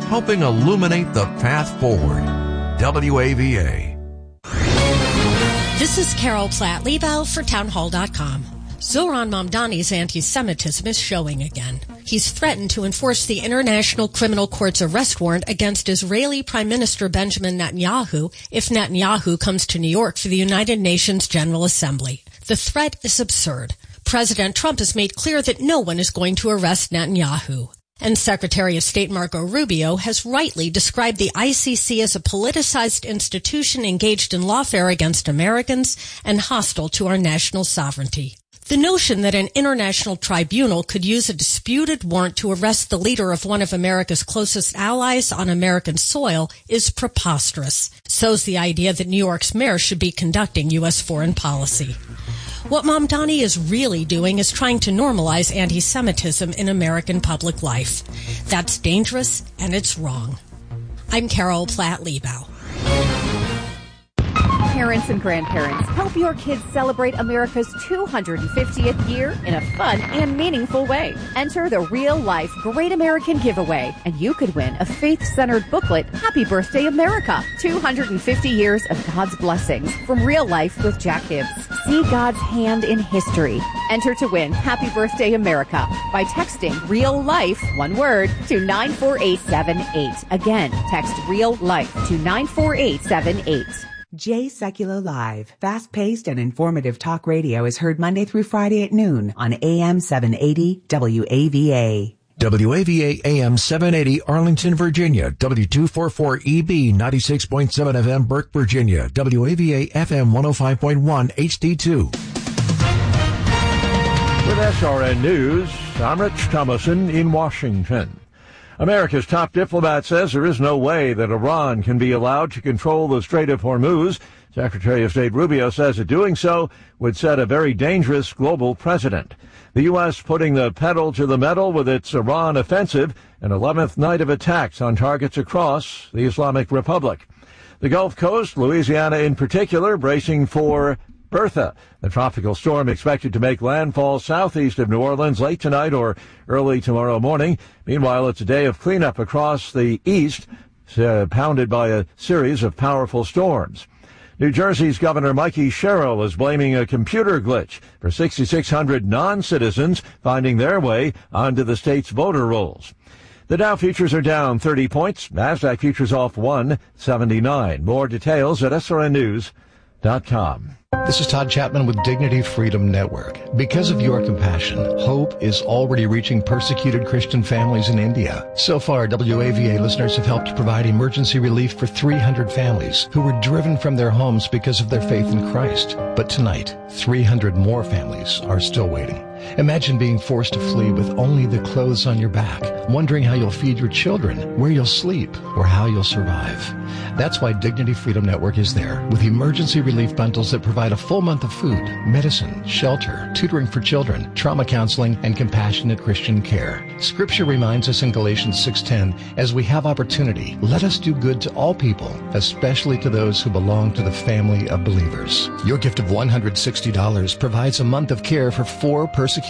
helping illuminate the path forward. WAVA. This is Carol Platt-Liebau for Townhall.com. Zohran Mamdani's anti-Semitism is showing again. He's threatened to enforce the International Criminal Court's arrest warrant against Israeli Prime Minister Benjamin Netanyahu if Netanyahu comes to New York for the United Nations General Assembly. The threat is absurd. President Trump has made clear that no one is going to arrest Netanyahu. And Secretary of State Marco Rubio has rightly described the ICC as a politicized institution engaged in lawfare against Americans and hostile to our national sovereignty. The notion that an international tribunal could use a disputed warrant to arrest the leader of one of America's closest allies on American soil is preposterous. So's the idea that New York's mayor should be conducting U.S. foreign policy. What Mamdani is really doing is trying to normalize anti-Semitism in American public life. That's dangerous, and it's wrong. I'm Carol Platt-Liebau. Parents and grandparents, help your kids celebrate America's 250th year in a fun and meaningful way. Enter the Real Life Great American Giveaway, and you could win a faith-centered booklet, Happy Birthday America, 250 years of God's blessings from Real Life with Jack Hibbs. See God's hand in history. Enter to win Happy Birthday America by texting Real Life, one word, to 94878. Again, text Real Life to 94878. Jay Secular Live, fast-paced and informative talk radio is heard Monday through Friday at noon on AM 780 WAVA. WAVA AM 780 Arlington, Virginia. W244EB 96.7 FM Burke, Virginia. WAVA FM 105.1 HD2. With SRN News, I'm Rich Thomason in Washington. America's top diplomat says there is no way that Iran can be allowed to control the Strait of Hormuz. Secretary of State Rubio says that doing so would set a very dangerous global precedent. The U.S. putting the pedal to the metal with its Iran offensive, an 11th night of attacks on targets across the Islamic Republic. The Gulf Coast, Louisiana in particular, bracing for Bertha, the tropical storm expected to make landfall southeast of New Orleans late tonight or early tomorrow morning. Meanwhile, it's a day of cleanup across the east, pounded by a series of powerful storms. New Jersey's Governor Mikey Sherrill is blaming a computer glitch for 6,600 non-citizens finding their way onto the state's voter rolls. The Dow futures are down 30 points. NASDAQ futures off 179. More details at srnnews.com. This is Todd Chapman with Dignity Freedom Network. Because of your compassion, hope is already reaching persecuted Christian families in India. So far, WAVA listeners have helped provide emergency relief for 300 families who were driven from their homes because of their faith in Christ. But tonight, 300 more families are still waiting. Imagine being forced to flee with only the clothes on your back, wondering how you'll feed your children, where you'll sleep, or how you'll survive. That's why Dignity Freedom Network is there, with emergency relief bundles that provide a full month of food, medicine, shelter, tutoring for children, trauma counseling, and compassionate Christian care. Scripture reminds us in Galatians 6:10, as we have opportunity, let us do good to all people, especially to those who belong to the family of believers. Your gift of $160 provides a month of care for 4 persecuted